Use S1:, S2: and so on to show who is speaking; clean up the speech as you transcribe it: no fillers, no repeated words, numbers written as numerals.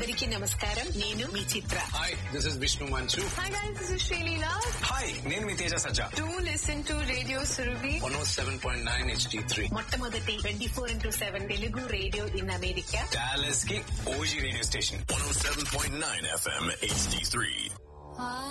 S1: అందరికీ నమస్కారం. నేను మీ చిత్ర.
S2: హాయ్, దిస్ ఇస్ విష్ణు మంచు.
S1: Hi guys, this is Sreeleela.
S3: Hi, నేను మీ తేజ సజ్జా.
S1: Do listen to radio Surabhi
S2: 107.9 HD3.
S1: మొట్టమొదటి 24/7 Telugu radio in America.
S3: Dallas కి OG radio station
S4: 107.9 FM HD3.